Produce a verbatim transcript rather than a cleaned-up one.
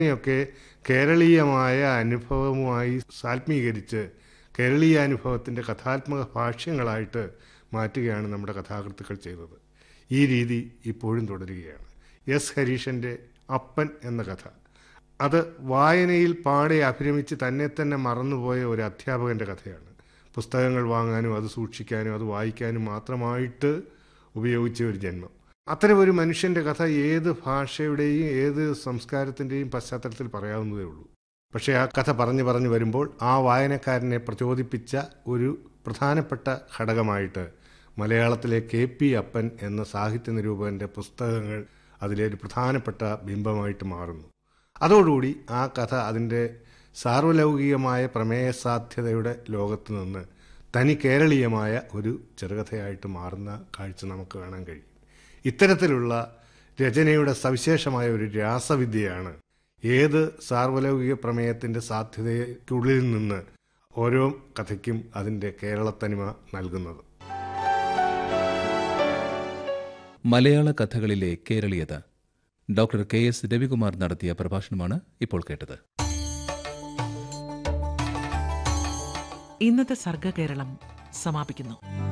യൊക്കെ കേരളീയമായ അനുഭവവുമായി സാത്മീകരിച്ച് കേരളീയാനുഭവത്തിൻ്റെ കഥാത്മക ഭാഷ്യങ്ങളായിട്ട് മാറ്റുകയാണ് നമ്മുടെ കഥാകൃത്തുക്കൾ ചെയ്തത്. ഈ രീതി ഇപ്പോഴും തുടരുകയാണ്. എസ് ഹരീഷൻ്റെ അപ്പൻ എന്ന കഥ, അത് വായനയിൽ പാടെ അഭിരമിച്ച് തന്നെ തന്നെ മറന്നുപോയ ഒരു അധ്യാപകൻ്റെ കഥയാണ്. പുസ്തകങ്ങൾ വാങ്ങാനും അത് സൂക്ഷിക്കാനും അത് വായിക്കാനും മാത്രമായിട്ട് ഉപയോഗിച്ച ഒരു ജന്മം. അത്തരം ഒരു മനുഷ്യൻ്റെ കഥ ഏത് ഭാഷയുടെയും ഏത് സംസ്കാരത്തിൻ്റെയും പശ്ചാത്തലത്തിൽ പറയാവുന്നതേ ഉള്ളൂ. പക്ഷേ ആ കഥ പറഞ്ഞു പറഞ്ഞു വരുമ്പോൾ ആ വായനക്കാരനെ പ്രചോദിപ്പിച്ച ഒരു പ്രധാനപ്പെട്ട ഘടകമായിട്ട് മലയാളത്തിലെ കെ പി അപ്പൻ എന്ന സാഹിത്യ നിരൂപകൻ്റെ പുസ്തകങ്ങൾ അതിലെ ഒരു പ്രധാനപ്പെട്ട ബിംബമായിട്ട് മാറുന്നു. അതോടുകൂടി ആ കഥ അതിൻ്റെ സാർവലൗകികമായ പ്രമേയ സാധ്യതയുടെ ലോകത്ത് നിന്ന് തനി കേരളീയമായ ഒരു ചെറുകഥയായിട്ട് മാറുന്ന കാഴ്ച നമുക്ക് കാണാൻ കഴിയും. ഇത്തരത്തിലുള്ള രചനയുടെ സവിശേഷമായ ഒരു രാസവിദ്യയാണ് ഏത് സാർവലൗകിക പ്രമേയത്തിൻ്റെ സാധ്യതയ്ക്കുള്ളിൽ നിന്ന് ഓരോ കഥയ്ക്കും അതിൻ്റെ കേരളത്തനിമ നൽകുന്നത്. മലയാള കഥകളിലെ കേരളീയത, ഡോക്ടർ കെ എസ് രവികുമാർ നടത്തിയ പ്രഭാഷണമാണ് ഇപ്പോൾ കേട്ടത്. ഇന്നത്തെ സർഗകേരളം സമാപിക്കുന്നു.